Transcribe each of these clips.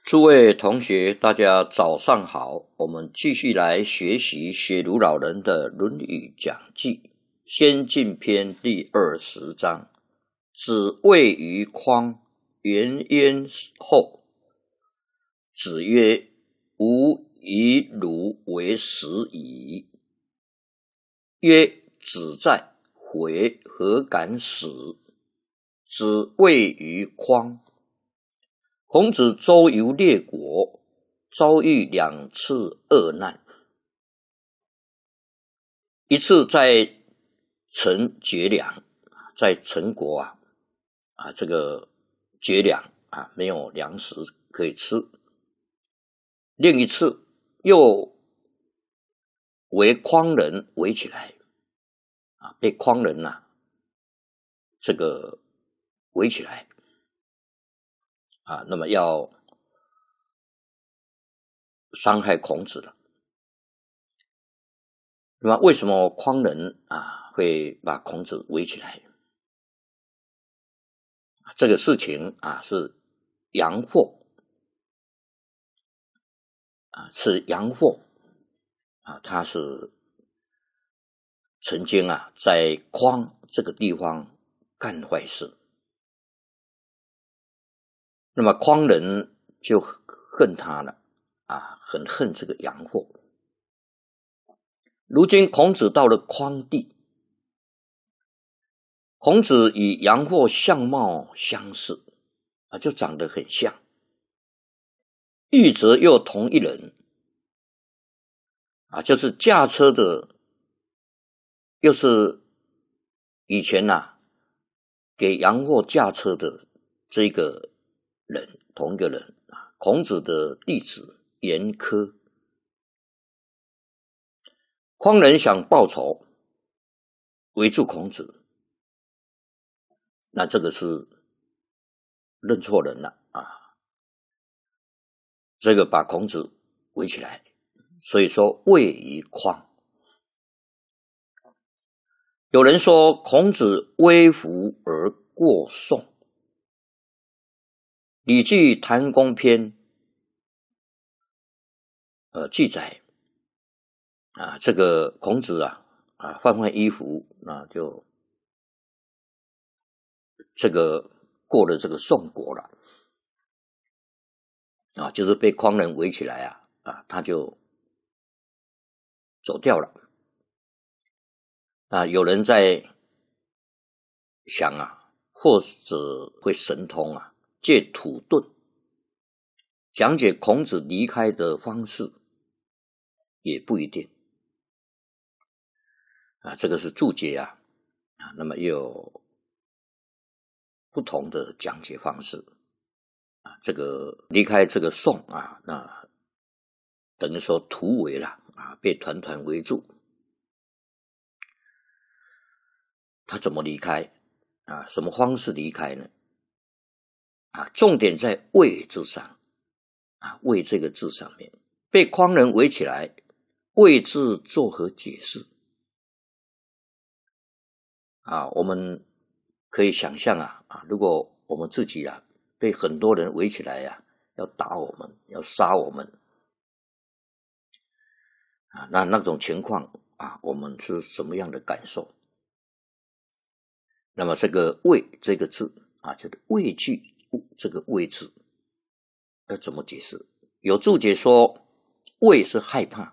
诸位同学，大家早上好。我们继续来学习雪庐老人的《论语讲记》先进篇第20章。子谓于匡，颜渊后。子曰：吾以汝为始矣。曰：子在，回何敢使？子谓于匡。孔子周游列国，遭遇2次恶难。一次在陈绝粮，在陈国这个绝粮没有粮食可以吃。另一次又为匡人围起来，被匡人这个围起来。那么要伤害孔子了。那么为什么匡人会把孔子围起来？这个事情是阳货是阳货他是曾经在匡这个地方干坏事。那么匡人就恨他了很恨这个阳货。如今孔子到了匡地，孔子与阳货相貌相似就长得很像，玉则又同一人就是驾车的，又是以前给阳货驾车的这个人，同一个人孔子的弟子颜柯。匡人想报仇，围住孔子，那这个是认错人了这个把孔子围起来，所以说谓于匡。有人说孔子微服而过宋。礼记谈公篇记载这个孔子换衣服就这个过了这个宋国了就是被匡人围起来他就走掉了有人在想或者会神通借土遁讲解孔子离开的方式，也不一定这个是注解那么也有不同的讲解方式这个离开这个宋那等于说突围了被团团围住。他怎么离开什么方式离开呢重点在谓字上谓这个字上面。被匡人围起来，谓字作何解释我们可以想象如果我们自己被很多人围起来要打我们，要杀我们那种情况我们是什么样的感受？那么这个畏这个字这个畏惧这个畏字要怎么解释？有注解说畏是害怕。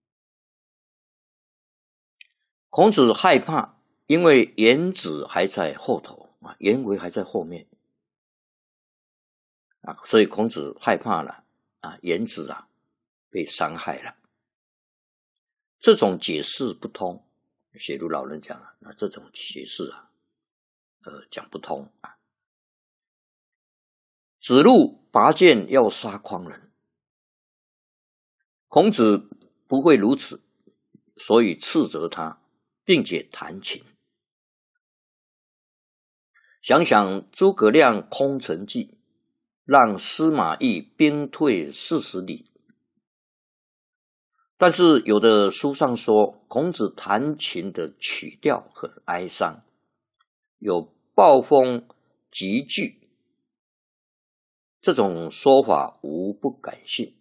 孔子害怕，因为颜子还在后头颜回还在后面所以孔子害怕了颜子被伤害了。这种解释不通，雪庐老人讲这种解释讲不通子路拔剑要杀匡人，孔子不会如此，所以斥责他，并且弹琴。想想诸葛亮空城计，让司马懿兵退40里，但是有的书上说孔子弹琴的曲调很哀伤，有暴风急剧这种说法无不敢信。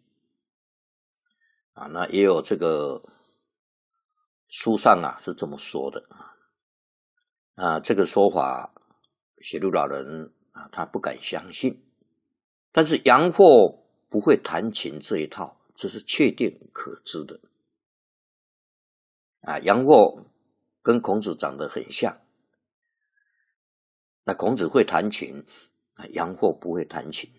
那也有这个书上是这么说的这个说法写入老人他不敢相信，但是杨货不会弹琴这一套，这是确定可知的杨货跟孔子长得很像，那孔子会弹琴，杨货不会弹琴。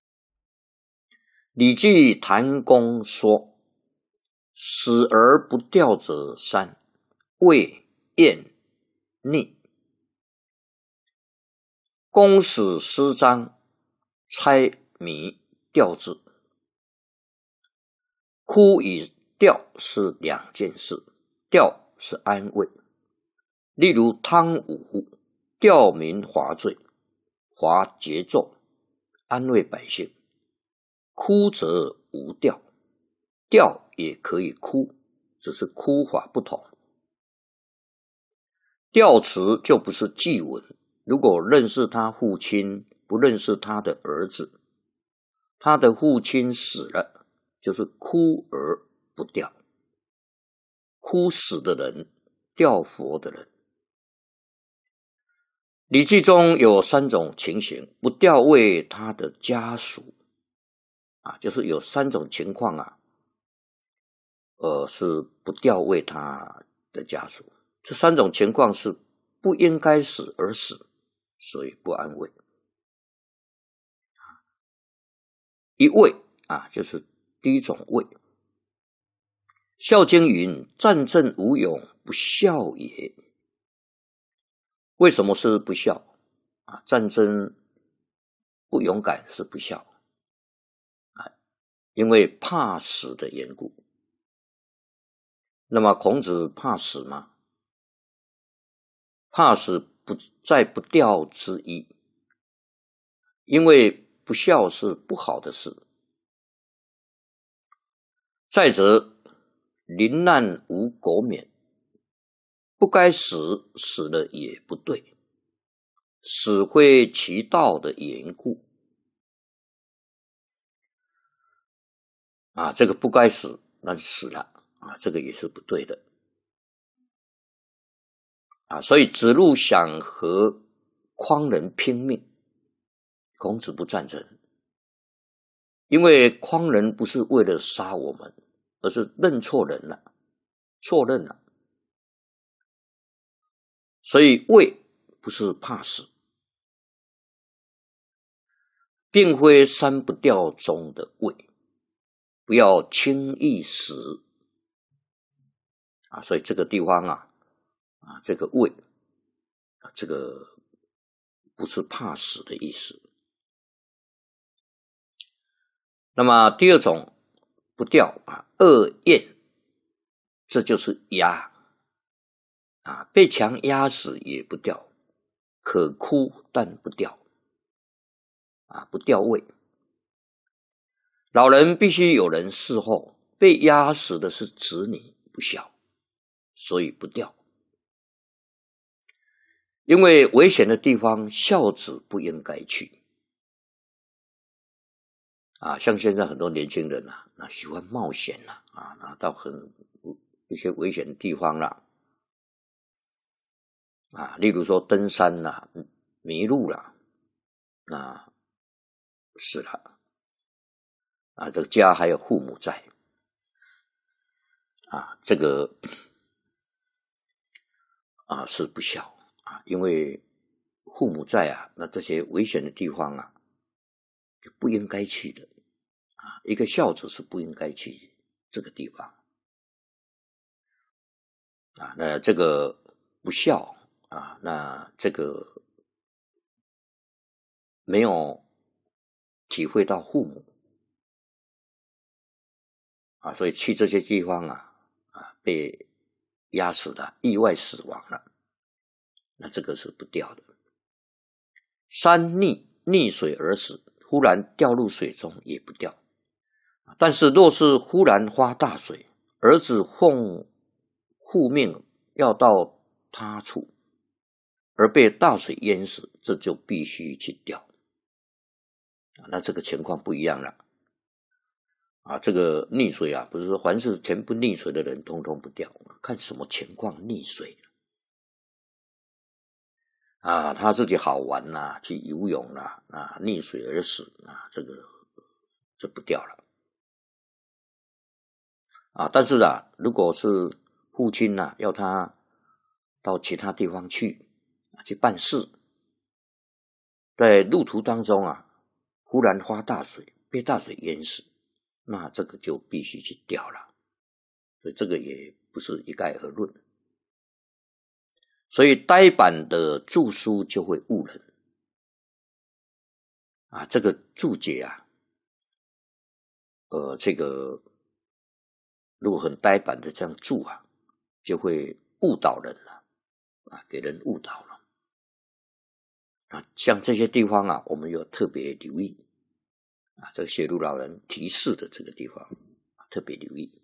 礼记弹弓说：死而不掉者三，畏、厌、逆。弓使失章，猜谜调之。哭与调是两件事，调是安慰。例如汤武调民伐罪，伐节奏，安慰百姓。哭则无调，调也可以哭，只是哭法不同。调词就不是祭文，如果认识他父亲，不认识他的儿子，他的父亲死了，就是哭而不调。哭死的人，吊佛的人。礼记中有三种情形，不调为他的家属就是有三种情况是不调为他的家属。这三种情况是不应该死而死，所以不安慰。一畏就是第一种畏。孝经云：战阵无勇，不孝也。为什么是不孝战争不勇敢是不孝因为怕死的缘故。那么孔子怕死吗？怕死在不调之一，因为不孝是不好的事。再者，临难无苟免，不该死，死了也不对，死非其道的缘故这个不该死，那就死了这个也是不对的所以子路想和匡人拼命，孔子不赞成，因为匡人不是为了杀我们，而是认错人了，错认了。所以畏不是怕死，并非三不调中的畏，不要轻易死所以这个地方这个畏这个不是怕死的意思。那么第二种不调恶厌，这就是压被强压死也不调，可哭但不调不调位。老人必须有人侍候，被压死的是子女，不孝，所以不调。因为危险的地方，孝子不应该去像现在很多年轻人喜欢冒险到一些危险的地方例如说登山迷路了死了这个家还有父母在这个是不孝因为父母在那这些危险的地方就不应该去的一个孝子是不应该去这个地方那这个不孝那这个没有体会到父母所以去这些地方被压死了，意外死亡了，那这个是不调的。三溺水而死，忽然掉入水中也不调。但是若是忽然发大水，儿子奉父命要到他处，而被大水淹死，这就必须去调那这个情况不一样了。这个溺水不是说凡是全部溺水的人通通不掉，看什么情况溺水他自己好玩去游泳溺水而死这不掉了但是如果是父亲要他到其他地方去办事，在路途当中忽然发大水，被大水淹死，那这个就必须去掉了，所以这个也不是一概而论。所以呆板的注疏就会误人这个注解这个如果很呆板的这样注就会误导人了给人误导了像这些地方我们有特别留意这个写入老人提示的这个地方特别留意。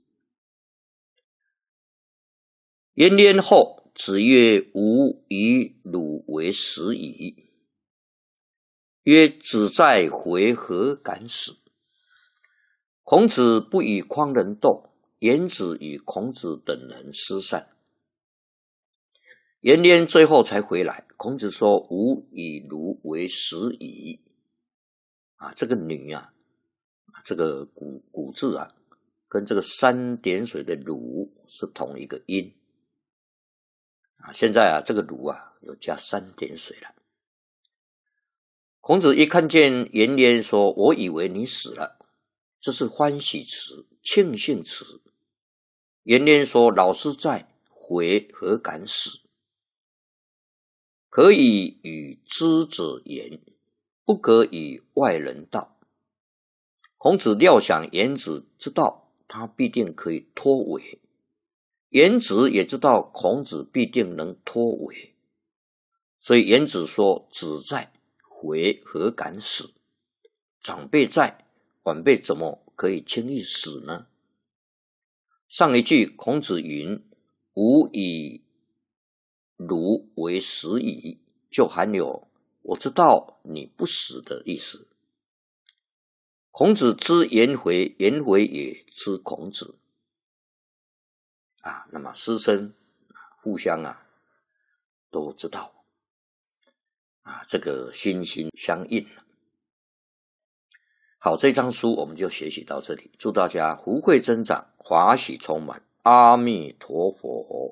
延年后，子曰：吾以汝为始矣。曰：子在回何敢始？孔子不与匡人斗，颜子与孔子等人失散。延年最后才回来，孔子说：吾以汝为始矣。这个女这个古字跟这个三点水的汝是同一个音现在这个汝有加三点水了。孔子一看见颜渊说：我以为你死了，这是欢喜词，庆幸词。颜渊说：老师在，回何敢死？可以与知者言，不可与外人道。孔子料想颜子知道他必定可以脱围，颜子也知道孔子必定能脱围，所以颜子说：子在，回何敢死？长辈在，晚辈怎么可以轻易死呢？上一句孔子云：吾以汝为始矣，就含有我知道你不死的意思。孔子知颜回，颜回也知孔子那么师生互相都知道这个心心相印好，这张书我们就学习到这里，祝大家福慧增长，华喜充满，阿弥陀佛。